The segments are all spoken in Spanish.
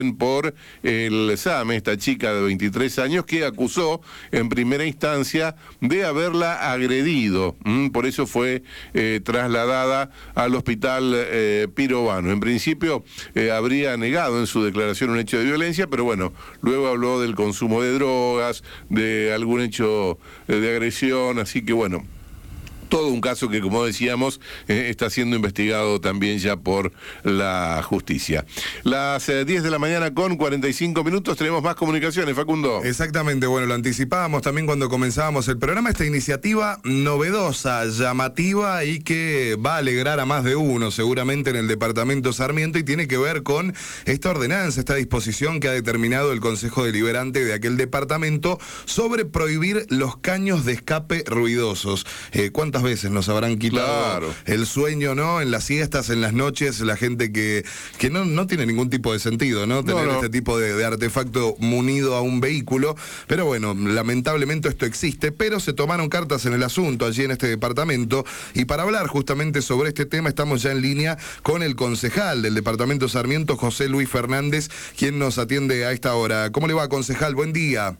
por el SAME, esta chica de 23 años que acusó en primera instancia de haberla agredido. Por eso fue trasladada al hospital Pirovano. En principio habría negado en su declaración un hecho de violencia, pero bueno, luego habló del consumo de drogas, de algún hecho de agresión, así que bueno, todo un caso que, como decíamos, está siendo investigado también ya por la justicia. Las 10 de la mañana con 45 minutos, tenemos más comunicaciones, Facundo. Exactamente, bueno, lo anticipábamos también cuando comenzábamos el programa, esta iniciativa novedosa, llamativa y que va a alegrar a más de uno seguramente en el departamento Sarmiento, y tiene que ver con esta ordenanza, esta disposición que ha determinado el Consejo Deliberante de aquel departamento sobre prohibir los caños de escape ruidosos. ¿Cuántas veces nos habrán quitado el sueño, ¿no? En las siestas, en las noches, la gente que no tiene ningún tipo de sentido, ¿no? Tener este tipo de artefacto munido a un vehículo. Pero bueno, lamentablemente esto existe, pero se tomaron cartas en el asunto allí en este departamento, y para hablar justamente sobre este tema estamos ya en línea con el concejal del departamento Sarmiento, José Luis Fernández, quien nos atiende a esta hora. ¿Cómo le va, concejal? Buen día.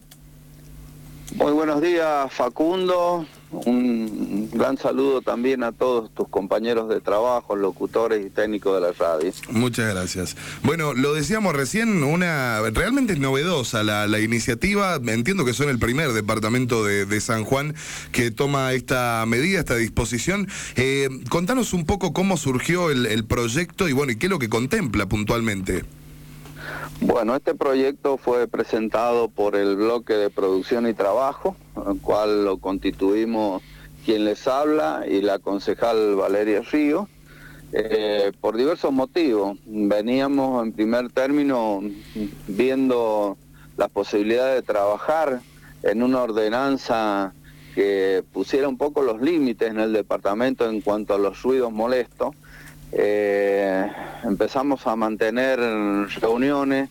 Muy buenos días, Facundo. Un gran saludo también a todos tus compañeros de trabajo, locutores y técnicos de la radio. Muchas gracias. Bueno, lo decíamos recién, realmente es novedosa la iniciativa. Entiendo que son el primer departamento de San Juan que toma esta medida, esta disposición. Contanos un poco cómo surgió el proyecto y bueno, y qué es lo que contempla puntualmente. Bueno, este proyecto fue presentado por el bloque de producción y trabajo, el cual lo constituimos quien les habla y la concejal Valeria Río, por diversos motivos. Veníamos en primer término viendo la posibilidad de trabajar en una ordenanza que pusiera un poco los límites en el departamento en cuanto a los ruidos molestos. Empezamos a mantener reuniones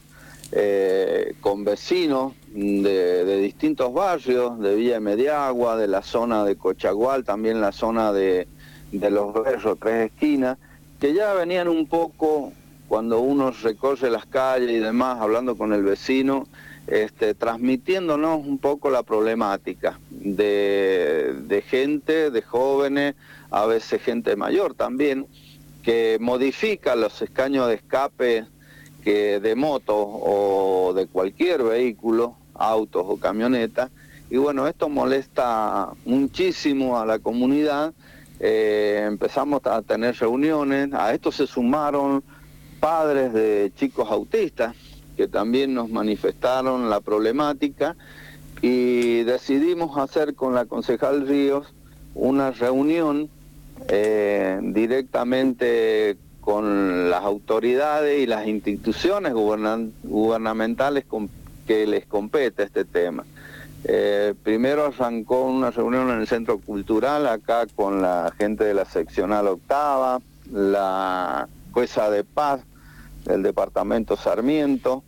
con vecinos de distintos barrios, de Villa de Mediagua, de la zona de Cochagual, también la zona de Los Berros, Tres Esquinas, que ya venían un poco, cuando uno recorre las calles y demás, hablando con el vecino, transmitiéndonos un poco la problemática de gente, de jóvenes, a veces gente mayor también, que modifica los escaños de escape de moto o de cualquier vehículo, autos o camionetas, y bueno, esto molesta muchísimo a la comunidad. Empezamos a tener reuniones, a esto se sumaron padres de chicos autistas que también nos manifestaron la problemática, y decidimos hacer con la concejal Ríos una reunión directamente con las autoridades y las instituciones gubernamentales que les compete este tema. Primero arrancó una reunión en el Centro Cultural, acá con la gente de la seccional octava, la jueza de paz del departamento Sarmiento,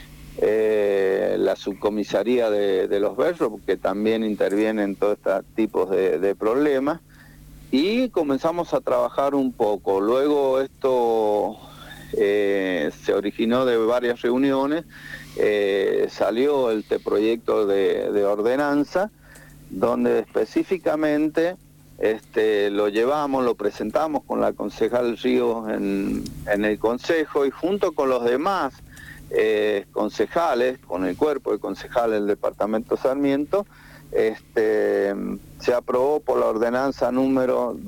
la subcomisaría de Los Berros, que también interviene en todos estos tipos de problemas. Y comenzamos a trabajar un poco. Luego esto se originó de varias reuniones, salió este proyecto de ordenanza, donde específicamente lo llevamos, lo presentamos con la concejal Ríos en el consejo, y junto con los demás concejales, con el cuerpo de concejales del departamento Sarmiento, se aprobó por la ordenanza número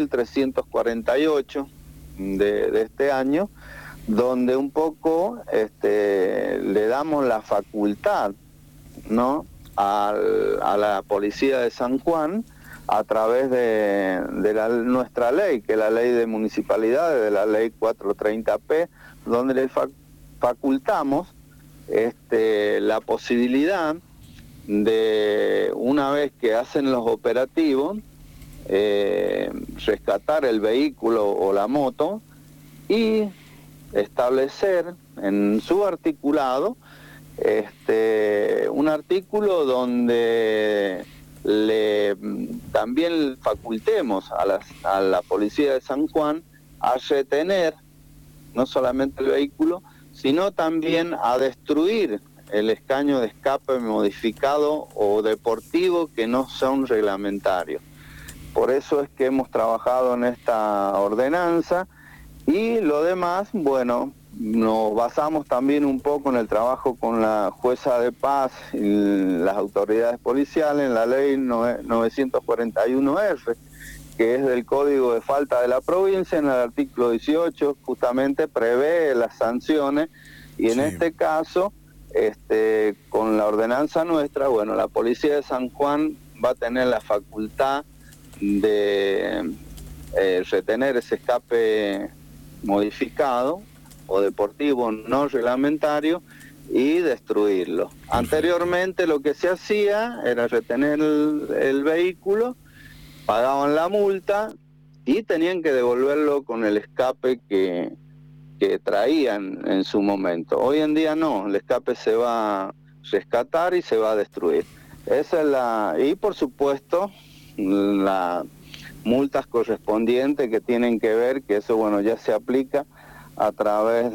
2348 de este año, donde un poco le damos la facultad, ¿no?, a la policía de San Juan, a través de nuestra ley, que es la ley de municipalidades, de la ley 430P, donde le facultamos la posibilidad de, una vez que hacen los operativos, rescatar el vehículo o la moto y establecer en su articulado un artículo donde también facultemos a la policía de San Juan a retener no solamente el vehículo, sino también a destruir el escaño de escape modificado o deportivo que no son reglamentarios. Por eso es que hemos trabajado en esta ordenanza, y lo demás, bueno, nos basamos también un poco en el trabajo con la jueza de paz y las autoridades policiales en la ley 941R, que es del Código de Falta de la Provincia. En el artículo 18 justamente prevé las sanciones, y en este caso, con la ordenanza nuestra, bueno, la Policía de San Juan va a tener la facultad de retener ese escape modificado o deportivo no reglamentario y destruirlo. Anteriormente lo que se hacía era retener el vehículo, pagaban la multa y tenían que devolverlo con el escape que traían en su momento. Hoy en día no, el escape se va a rescatar y se va a destruir. Esa es y por supuesto las multas correspondientes que tienen que ver, que eso bueno ya se aplica a través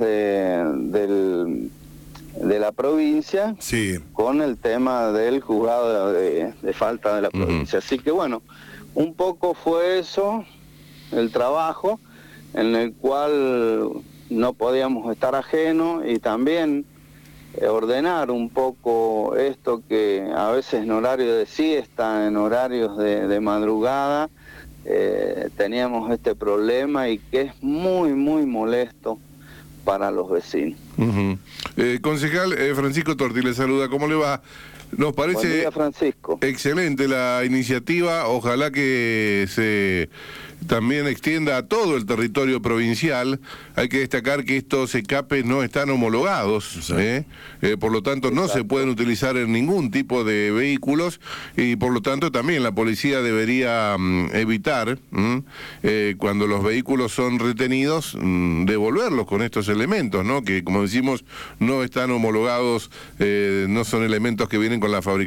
de la provincia, sí, con el tema del juzgado de falta de la provincia. Así que bueno, un poco fue eso, el trabajo en el cual no podíamos estar ajenos, y también ordenar un poco esto que a veces en horario de siesta, en horarios de madrugada, teníamos este problema, y que es muy, muy molesto para los vecinos. Concejal Francisco Torti le saluda, ¿cómo le va? Nos parece Buen día, Francisco. Excelente la iniciativa, ojalá que se también extienda a todo el territorio provincial. Hay que destacar que estos escapes no están homologados, por lo tanto no se pueden utilizar en ningún tipo de vehículos, y por lo tanto también la policía debería evitar, cuando los vehículos son retenidos, devolverlos con estos elementos, ¿no? Que como decimos no están homologados, no son elementos que vienen con la fabricación